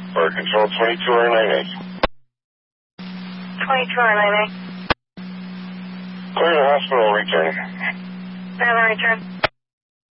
Fire Control 22R98. 22R98. Clear the hospital, return. Have a return.